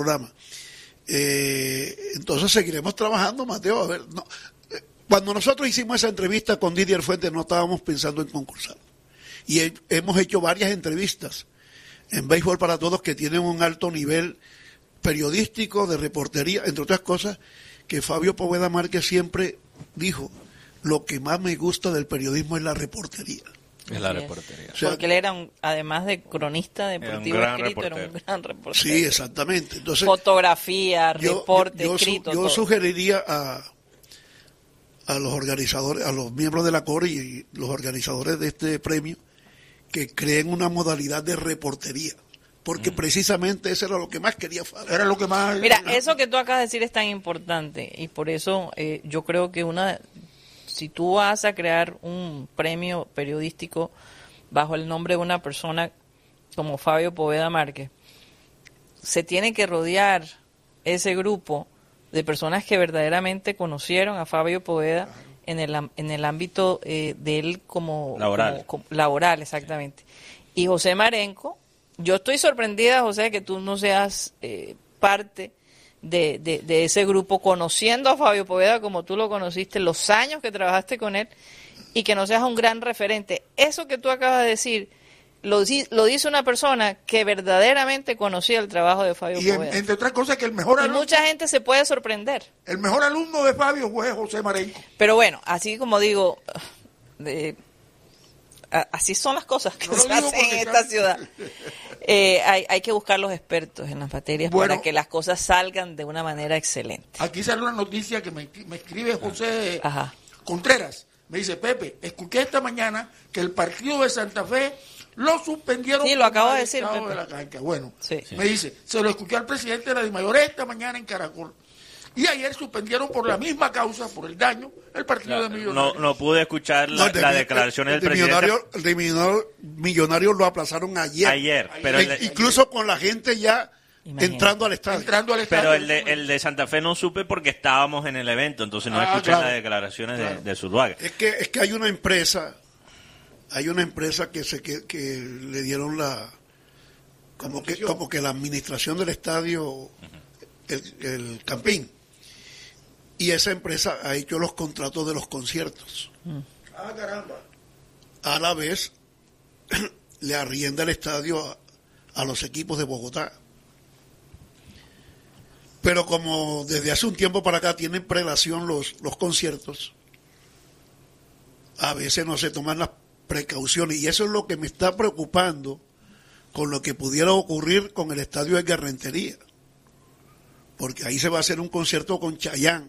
programa. Entonces seguiremos trabajando, Mateo. A ver, no, cuando nosotros hicimos esa entrevista con Didier Fuentes no estábamos pensando en concursar. Y hemos hecho varias entrevistas en Béisbol para Todos que tienen un alto nivel periodístico, de reportería, entre otras cosas, que Fabio Poveda Márquez siempre dijo, lo que más me gusta del periodismo es la reportería. Es la reportería. O sea, porque él era, además de cronista deportivo escrito, era un gran reportero. Sí, exactamente. Entonces, fotografía, reporte, escrito. Yo todo. sugeriría a los organizadores, a los miembros de la CORE y los organizadores de este premio, que creen una modalidad de reportería. Porque precisamente eso era lo que más quería Fabio. Era lo que más... Mira, eso que tú acabas de decir es tan importante y por eso yo creo que si tú vas a crear un premio periodístico bajo el nombre de una persona como Fabio Poveda Márquez, se tiene que rodear ese grupo de personas que verdaderamente conocieron a Fabio Poveda en el ámbito de él como laboral, exactamente. Y José Marenco, yo estoy sorprendida, José, que tú no seas parte de ese grupo, conociendo a Fabio Poveda como tú lo conociste, los años que trabajaste con él, y que no seas un gran referente. Eso que tú acabas de decir, lo dice una persona que verdaderamente conocía el trabajo de Fabio Poveda. Entre otras cosas, que el mejor y alumno... mucha gente se puede sorprender. El mejor alumno de Fabio fue José Marenco. Pero bueno, así como digo... así son las cosas que se hacen en esta ciudad. Hay que buscar los expertos en las materias para que las cosas salgan de una manera excelente. Aquí sale una noticia que me escribe José Contreras. Me dice, Pepe, escuché esta mañana que el partido de Santa Fe lo suspendieron. Sí, lo acabo de decir, Pepe. De la cancha. Bueno, me dice, se lo escuché al presidente de la DIMAYOR esta mañana en Caracol. Y ayer suspendieron por la misma causa, por el daño, el partido de Millonarios. No pude escuchar las declaraciones del presidente. El de Millonarios lo aplazaron ayer. Pero incluso con la gente ya entrando al estadio. Pero el de Santa Fe no supe porque estábamos en el evento, entonces no escuché las declaraciones de Zuluaga. Es que hay una empresa que le dieron como que la administración del estadio, el Campín. Y esa empresa ha hecho los contratos de los conciertos. Caramba. A la vez, le arrienda el estadio a los equipos de Bogotá. Pero como desde hace un tiempo para acá tienen prelación los conciertos, a veces no se toman las precauciones. Y eso es lo que me está preocupando con lo que pudiera ocurrir con el estadio de Garrentería. Porque ahí se va a hacer un concierto con Chayanne.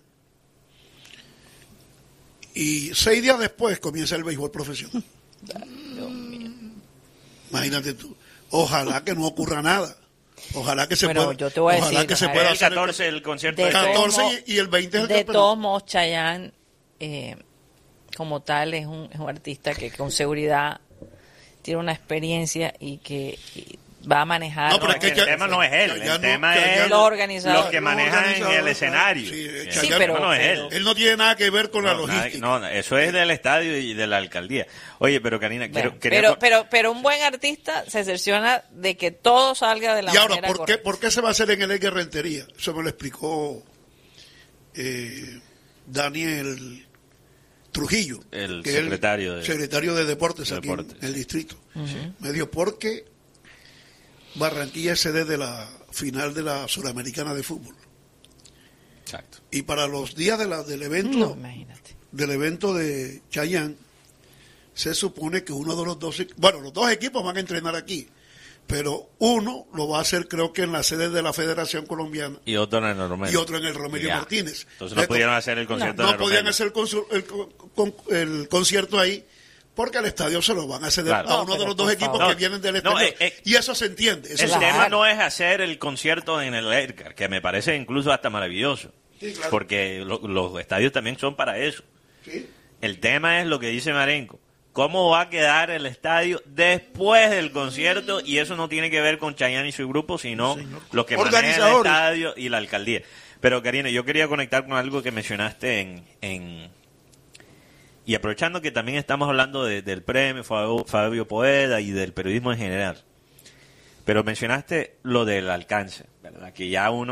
Y 6 días después comienza el béisbol profesional. Dios mío. Imagínate tú. Ojalá que no ocurra nada. Ojalá que se pueda. Yo te voy a ojalá decir, que se pueda el hacer 14 el concierto. El 14 y el 20 es el de todos modos, Chayanne, como tal, es un artista que con seguridad tiene una experiencia y que va a manejar. No, pero es que el tema no es él, el tema es los organizadores, los que manejan en el escenario. Sí, pero no es él. Él no tiene nada que ver con la logística. No, eso es del estadio y de la alcaldía. Oye, pero Karina, pero un buen artista se cerciora de que todo salga de la manera correcta. Y ahora, ¿por qué se va a hacer en el Edgar Rentería? Eso me lo explicó Daniel Trujillo, el que secretario de Deportes aquí en el distrito. Me dijo, porque Barranquilla es sede de la final de la Suramericana de Fútbol. Exacto. Y para los días del evento, del evento de Chayanne, se supone que uno de los dos equipos van a entrenar aquí, pero uno lo va a hacer, creo que en la sede de la Federación Colombiana y otro en el Romelio Martínez. Entonces no pudieron hacer el concierto. No podían hacer el concierto ahí, porque al estadio se lo van a ceder a uno de los dos equipos que vienen del exterior. Y eso se entiende. El tema no es hacer el concierto en el Edgar, que me parece incluso hasta maravilloso. Sí, claro. Porque los estadios también son para eso. Sí. El tema es lo que dice Marenco. ¿Cómo va a quedar el estadio después del concierto? Y eso no tiene que ver con Chayanne y su grupo, sino los que manejan el estadio y la alcaldía. Pero, Karina, yo quería conectar con algo que mencionaste y aprovechando que también estamos hablando del premio Fabio Poveda y del periodismo en general. Pero mencionaste lo del alcance, ¿verdad? Que ya uno